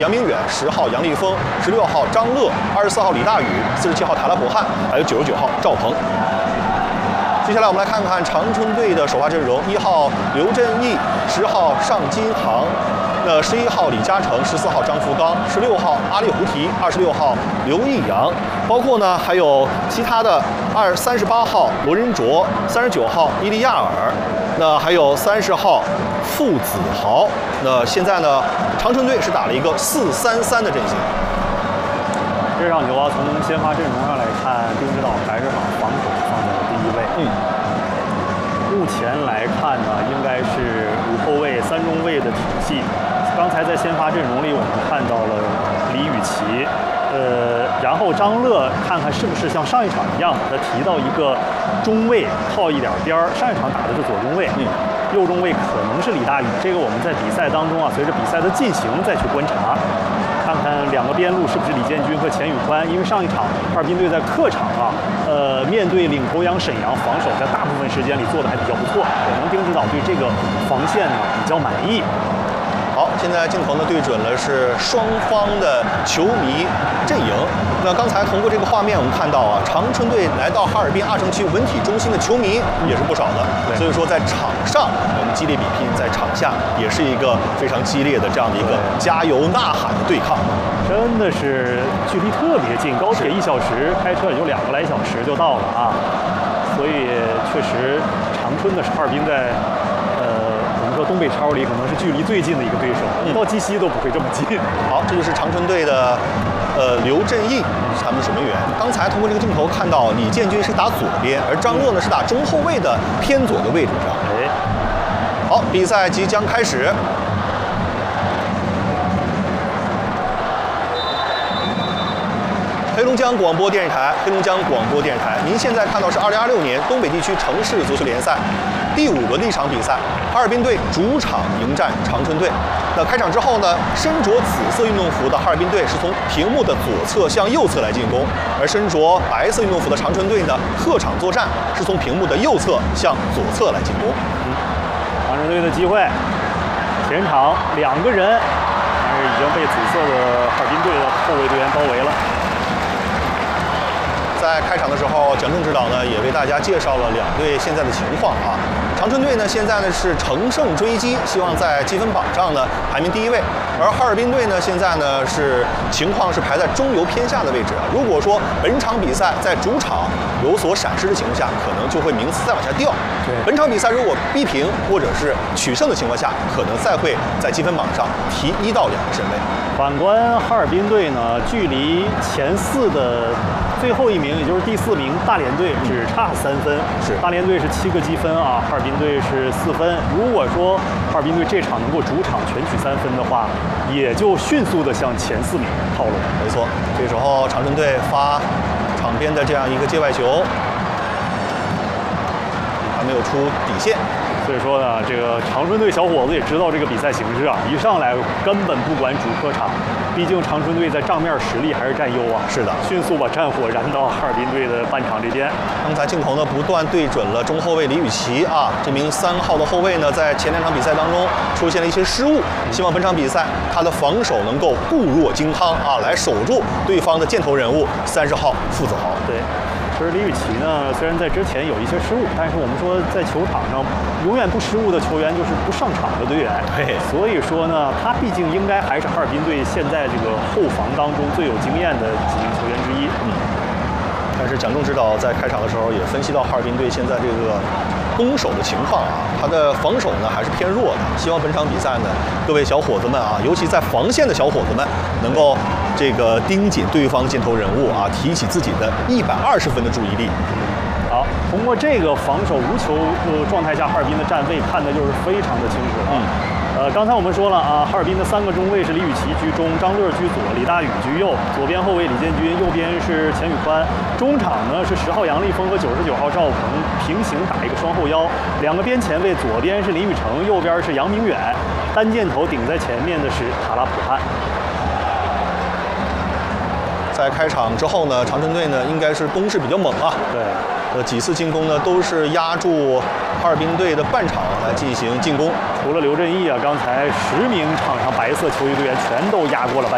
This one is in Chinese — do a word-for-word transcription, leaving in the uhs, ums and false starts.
杨明远，十号杨立峰，十六号张乐，二十四号李大宇，四十七号塔拉博汉，还有九十九号赵鹏。接下来我们来看看长春队的首发阵容：一号刘振义，十号尚金航，那十一号李嘉诚，十四号张福刚，十六号阿列胡提，二十六号刘义阳，包括呢还有其他的二三十八号罗仁卓，三十九号伊利亚尔，那还有三十号傅子豪。那现在呢，长春队是打了一个四三三的阵型。 这场球啊，从先发阵容上来看，丁指导还是把防守放在了第一位。 嗯。 目前来看呢，应该是五后卫、三中卫的体系。刚才在先发阵容里，我们看到了李宇奇，呃，然后张乐，看看是不是像上一场一样，他提到一个中卫靠一点边儿。上一场打的是左中卫，嗯，右中卫可能是李大宇。这个我们在比赛当中啊，随着比赛的进行再去观察。看看两个边路是不是李建军和钱宇宽，因为上一场哈尔滨队在客场啊，呃，面对领头羊沈阳，防守在大部分时间里做的还比较不错，可能丁指导对这个防线呢比较满意。 好，现在镜头呢对准了是双方的球迷阵营。那刚才通过这个画面，我们看到啊，长春队来到哈尔滨二城区文体中心的球迷也是不少的。所以说在场上我们激烈比拼，在场下也是一个非常激烈的这样的一个加油呐喊的对抗。 真的是距离特别近，高铁一小时，开车也就两个来小时就到了啊。所以确实，长春的哈尔滨在。东北超里可能是距离最近的一个对手，嗯、到鸡西都不会这么近。 好，这就是长春队的呃刘振义，他们的守门员。刚才通过这个镜头看到李建军是打左边，而张乐呢是打中后卫的偏左的位置上。 哎， 好，比赛即将开始。黑龙江广播电视台，黑龙江广播电视台，您现在看到是二零二六年东北地区城市足球联赛第五轮的一场比赛，哈尔滨队主场迎战长春队。那开场之后呢，身着紫色运动服的哈尔滨队是从屏幕的左侧向右侧来进攻，而身着白色运动服的长春队呢，客场作战是从屏幕的右侧向左侧来进攻。 嗯，长春队的机会，前场两个人，但是已经被紫色的哈尔滨队的后卫队员包围了。 在开场的时候，蒋正指导呢也为大家介绍了两队现在的情况啊。长春队呢现在呢是乘胜追击，希望在积分榜上呢排名第一位。而哈尔滨队呢现在呢是情况是排在中游偏下的位置啊。如果说本场比赛在主场有所闪失的情况下，可能就会名次再往下掉。 对， 本场比赛如果逼平或者是取胜的情况下，可能再会在积分榜上提一到两个身位。 反观哈尔滨队呢，距离前四的最后一名，也就是第四名大连队只差三分。 是， 大连队是七个积分啊，哈尔滨队是四分。如果说哈尔滨队这场能够主场全取三分的话，也就迅速的向前四名靠拢。 没错，这时候长春队发场边的这样一个界外球，还没有出底线。 所以说呢，这个长春队小伙子也知道这个比赛形势啊，一上来根本不管主客场，毕竟长春队在账面实力还是占优啊。 是的， 迅速把战火燃到哈尔滨队的半场这边。 刚才镜头呢不断对准了中后卫李宇奇啊，这名三号的后卫呢，在前两场比赛当中出现了一些失误，希望本场比赛他的防守能够固若金汤啊，来守住对方的箭头人物三十号傅子豪。 对。其实李宇奇呢，虽然在之前有一些失误，但是我们说在球场上永远不失误的球员就是不上场的队员。 对， 所以说呢，他毕竟应该还是哈尔滨队现在这个后防当中最有经验的几名球员之一。 嗯。但是蒋正指导在开场的时候也分析到哈尔滨队现在这个攻守的情况啊，他的防守呢还是偏弱的。希望本场比赛呢，各位小伙子们啊，尤其在防线的小伙子们，能够这个盯紧对方箭头人物啊，提起自己的一百二十分的注意力。 好，通过这个防守无球呃状态下，哈尔滨的站位看的就是非常的清楚了。嗯。呃，刚才我们说了啊，哈尔滨的三个中卫是李宇奇居中，张乐居左，李大宇居右，左边后卫李建军，右边是钱宇宽。中场呢是十号杨立峰和九十九号赵鹏平行打一个双后腰，两个边前卫，左边是林宇成，右边是杨明远，单箭头顶在前面的是塔拉普汉。 在开场之后呢，长春队呢应该是攻势比较猛啊。 对。 呃，几次进攻呢都是压住哈尔滨队的半场来进行进攻。 除了刘振义啊，刚才十名场上白色球衣队员全都压过了半。